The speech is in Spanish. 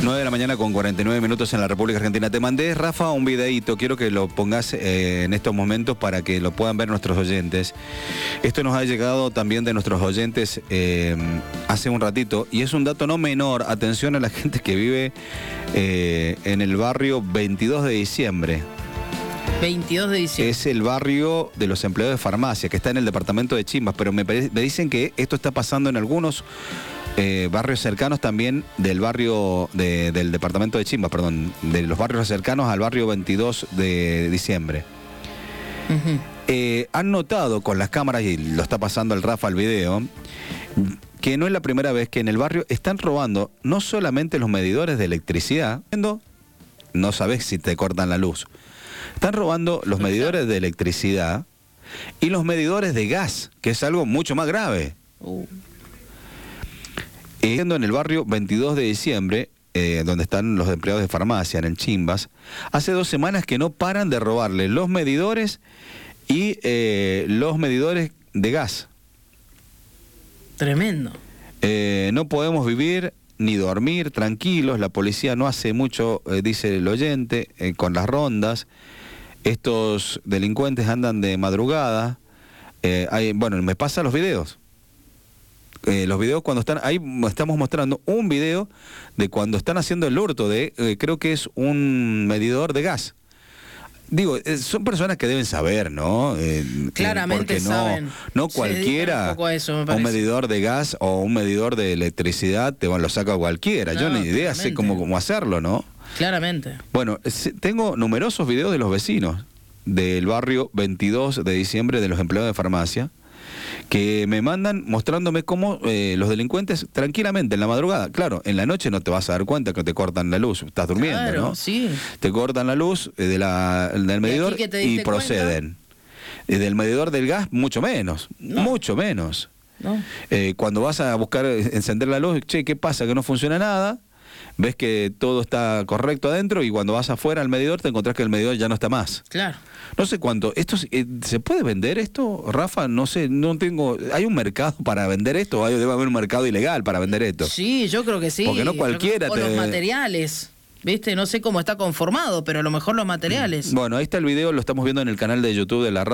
9 de la mañana con 49 minutos en la República Argentina. Te mandé, Rafa, un videíto. Quiero que lo pongas en estos momentos para que lo puedan ver nuestros oyentes. Esto nos ha llegado también de nuestros oyentes hace un ratito. Y es un dato no menor. Atención a la gente que vive en el barrio 22 de diciembre. 22 de diciembre. Es el barrio de los empleados de farmacia, que está en el departamento de Chimbas. Pero me dicen que esto está pasando en algunos barrios cercanos también del barrio del departamento de Chimbas, perdón, de los barrios cercanos al barrio 22 de diciembre. Han notado con las cámaras, y lo está pasando el Rafa al video, que no es la primera vez que en el barrio están robando no solamente los medidores de electricidad, no sabes si te cortan la luz, están robando los medidores de electricidad y los medidores de gas, que es algo mucho más grave. En el barrio 22 de diciembre, donde están los empleados de farmacia, en el Chimbas, hace 2 semanas que no paran de robarle los medidores y los medidores de gas. Tremendo. No podemos vivir ni dormir tranquilos, la policía no hace mucho, dice el oyente, con las rondas. Estos delincuentes andan de madrugada. Bueno, me pasa los videos. Los videos cuando están, ahí estamos mostrando un video de cuando están haciendo el hurto de, creo que es un medidor de gas. Digo, son personas que deben saber, ¿no? Claramente porque saben. No cualquiera, un medidor de gas o un medidor de electricidad lo saca cualquiera. No, yo ni idea sé cómo hacerlo, ¿no? Claramente. Bueno, tengo numerosos videos de los vecinos del barrio 22 de diciembre de los empleados de farmacia, que me mandan mostrándome cómo los delincuentes tranquilamente en la madrugada, claro, en la noche no te vas a dar cuenta que te cortan la luz, estás durmiendo, claro, ¿no? Sí. Te cortan la luz del medidor y proceden. Del medidor del gas, mucho menos, mucho menos. No. Cuando vas a buscar encender la luz, che, ¿qué pasa? Que no funciona nada. Ves que todo está correcto adentro y cuando vas afuera al medidor te encontrás que el medidor ya no está más. Claro. No sé cuánto. ¿Esto se puede vender esto, Rafa? No sé, no tengo... ¿Hay un mercado para vender esto? ¿O debe haber un mercado ilegal para vender esto? Sí, yo creo que sí. Porque no cualquiera o los materiales. ¿Viste? No sé cómo está conformado, pero a lo mejor los materiales. Bueno, ahí está el video, lo estamos viendo en el canal de YouTube de la radio.